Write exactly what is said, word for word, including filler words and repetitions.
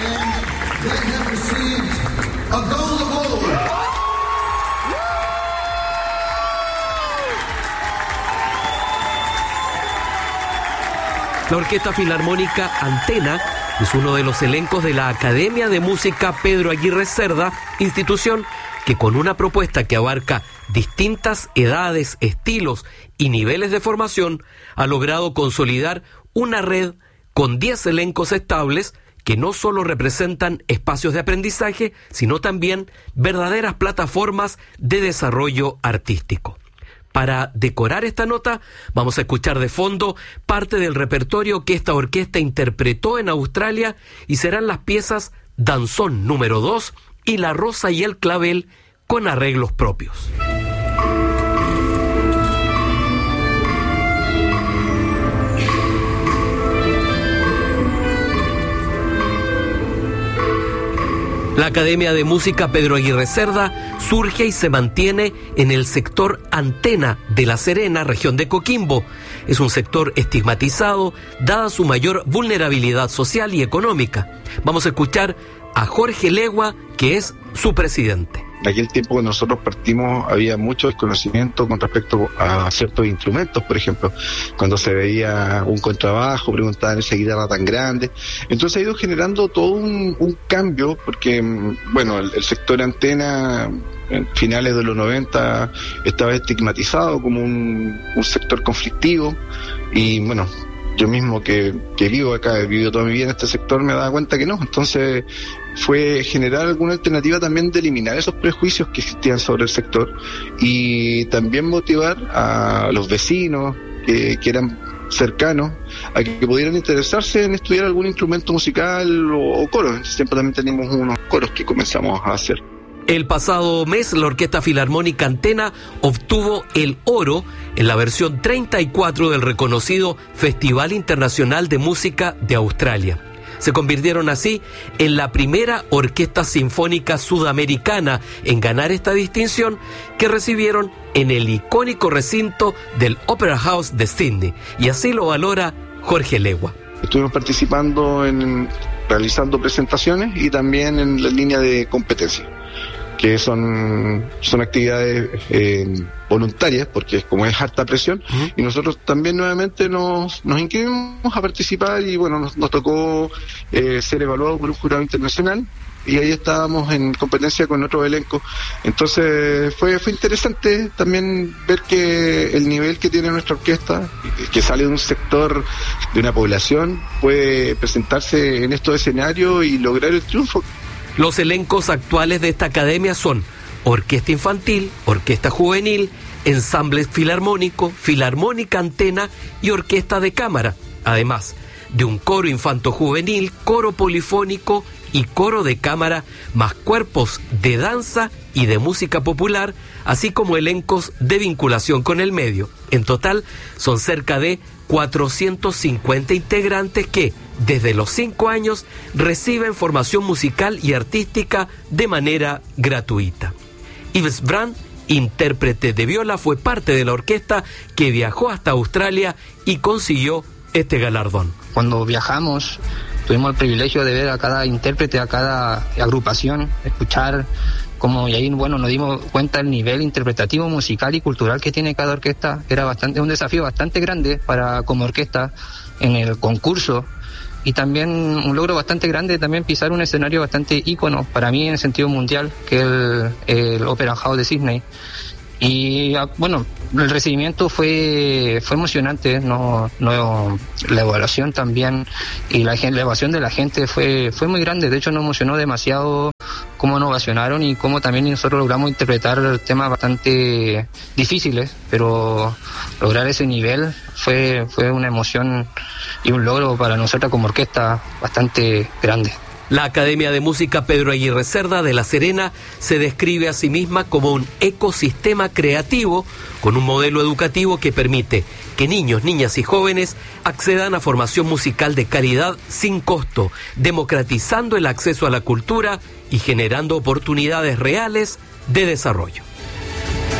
They have received a gold award. La Orquesta Filarmónica Antena es uno de los elencos de la Academia de Música Pedro Aguirre Cerda, institución que con una propuesta que abarca distintas edades, estilos y niveles de formación, ha logrado consolidar una red con diez elencos estables que no solo representan espacios de aprendizaje, sino también verdaderas plataformas de desarrollo artístico. Para decorar esta nota, vamos a escuchar de fondo parte del repertorio que esta orquesta interpretó en Australia y serán las piezas Danzón número dos y La Rosa y el Clavel con arreglos propios. La Academia de Música Pedro Aguirre Cerda surge y se mantiene en el sector Antena de La Serena, región de Coquimbo. Es un sector estigmatizado, dada su mayor vulnerabilidad social y económica. Vamos a escuchar a Jorge Legua, que es su presidente. En aquel tiempo cuando nosotros partimos había mucho desconocimiento con respecto a ciertos instrumentos, por ejemplo, cuando se veía un contrabajo, preguntaban esa guitarra tan grande. Entonces ha ido generando todo un, un cambio, porque, bueno, el, el sector Antena en finales de los noventa estaba estigmatizado como un, un sector conflictivo y, bueno, yo mismo que, que vivo acá, he vivido toda mi vida en este sector, me daba cuenta que no. Entonces fue generar alguna alternativa también de eliminar esos prejuicios que existían sobre el sector y también motivar a los vecinos que, que eran cercanos a que, que pudieran interesarse en estudiar algún instrumento musical o, o coro. Siempre también tenemos unos coros que comenzamos a hacer. El pasado mes, la Orquesta Filarmónica Antena obtuvo el oro en la versión treinta y cuatro del reconocido Festival Internacional de Música de Australia. Se convirtieron así en la primera orquesta sinfónica sudamericana en ganar esta distinción, que recibieron en el icónico recinto del Opera House de Sydney. Y así lo valora Jorge Legua. Estuvimos participando en realizando presentaciones y también en la línea de competencia, que son, son actividades eh, voluntarias, porque como es harta presión, uh-huh. y nosotros también nuevamente nos, nos inscribimos a participar y bueno, nos, nos tocó eh, ser evaluados por un jurado internacional y ahí estábamos en competencia con otro elenco. Entonces fue, fue interesante también ver que el nivel que tiene nuestra orquesta, que sale de un sector, de una población, puede presentarse en estos escenarios y lograr el triunfo. Los elencos actuales de esta academia son orquesta infantil, orquesta juvenil, ensamble filarmónico, filarmónica Antena y orquesta de cámara, además de un coro infanto-juvenil, coro polifónico y coro de cámara, más cuerpos de danza y de música popular, así como elencos de vinculación con el medio. En total son cerca de cuatrocientos cincuenta integrantes que, desde los cinco años, reciben formación musical y artística de manera gratuita. Yves Brand, intérprete de viola, fue parte de la orquesta que viajó hasta Australia y consiguió este galardón. Cuando viajamos, tuvimos el privilegio de ver a cada intérprete, a cada agrupación, escuchar cómo, y ahí, bueno, nos dimos cuenta del nivel interpretativo, musical y cultural que tiene cada orquesta. Era bastante, un desafío bastante grande para como orquesta en el concurso. Y también un logro bastante grande también pisar un escenario bastante ícono para mí en sentido mundial, que es el, el Opera House de Sydney. Y bueno, el recibimiento fue fue emocionante, no no la evaluación también y la, la evaluación de la gente fue fue muy grande. De hecho nos emocionó demasiado cómo nos ovacionaron y cómo también nosotros logramos interpretar temas bastante difíciles, pero lograr ese nivel fue fue una emoción y un logro para nosotros como orquesta bastante grande. La Academia de Música Pedro Aguirre Cerda de La Serena se describe a sí misma como un ecosistema creativo con un modelo educativo que permite que niños, niñas y jóvenes accedan a formación musical de calidad sin costo, democratizando el acceso a la cultura y generando oportunidades reales de desarrollo.